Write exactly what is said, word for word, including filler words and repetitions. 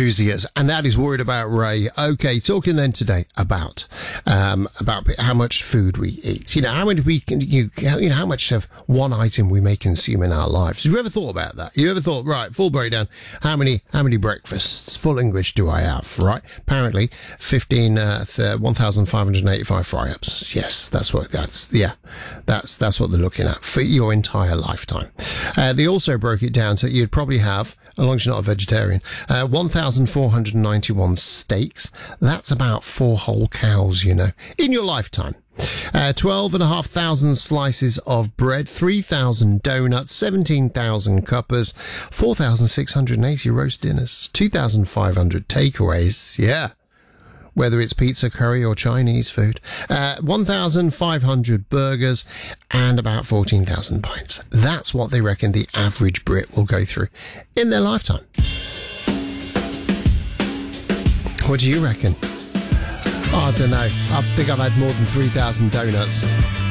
enthusiast, and that is Worried About Ray. Okay, talking then today about um, about how much food we eat. You know, how much we can, you, you know, how much of one item we may consume in our lives. Have you ever thought about that? You ever thought, right, full breakdown, how many how many breakfasts, full English, do I have, right? Apparently, fifteen, uh, one thousand five hundred eighty-five fry-ups. Yes, that's what, that's, yeah, that's, that's what they're looking at for your entire lifetime. Uh, they also broke it down to you'd probably have, as long as you're not a vegetarian, uh, one thousand four hundred ninety-one steaks. That's about four whole cows, you know, in your lifetime. Uh, twelve and a half thousand slices of bread, three thousand donuts, seventeen thousand cuppers, four thousand six hundred eighty roast dinners, two thousand five hundred takeaways. Yeah. Whether it's pizza, curry or Chinese food, uh, one thousand five hundred burgers and about fourteen thousand pints. That's what they reckon the average Brit will go through in their lifetime. What do you reckon? Oh, I don't know. I think I've had more than three thousand donuts.